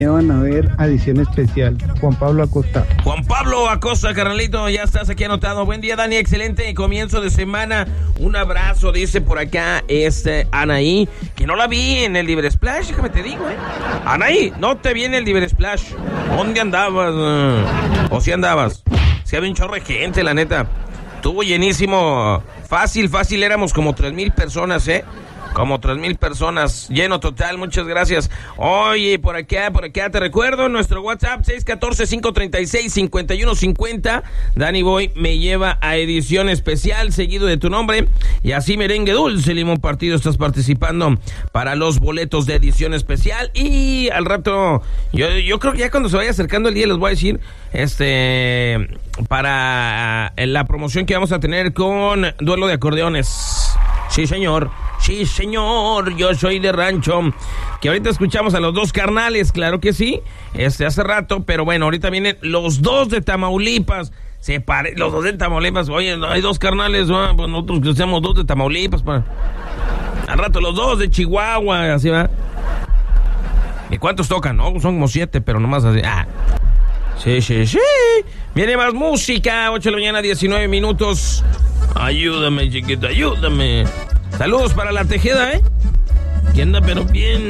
Van a ver edición especial. Juan Pablo Acosta. Juan Pablo Acosta, carnalito, ya estás aquí anotado. Buen día, Dani, excelente comienzo de semana. Un abrazo, dice por acá Anaí, que no la vi en el Libre Splash, déjame te digo, Anaí, no te vi en el Libre Splash. ¿Dónde andabas? ¿O si andabas? Si había un chorro de gente, la neta. Estuvo llenísimo. Fácil, éramos como 3,000 personas, Como 3,000 personas, lleno total, muchas gracias. Oye, por acá, te recuerdo, nuestro WhatsApp, 614-536-5150. Danny Boy me lleva a edición especial, seguido de tu nombre. Y así merengue dulce, limón partido, estás participando para los boletos de edición especial. Y al rato, yo creo que ya cuando se vaya acercando el día les voy a decir, para la promoción que vamos a tener con duelo de acordeones. Sí, señor, yo soy de rancho. Que ahorita escuchamos a los dos carnales, claro que sí, hace rato, pero bueno, ahorita vienen los dos de Tamaulipas. Los dos de Tamaulipas, oye, hay dos carnales, pues nosotros que seamos dos de Tamaulipas, al rato los dos de Chihuahua, así va. ¿Y cuántos tocan? No, son como 7, pero nomás así. Sí. Viene más música, 8 de la mañana, 19 minutos. Ayúdame, chiquito, ayúdame. Saludos para la Tejeda, que anda pero bien.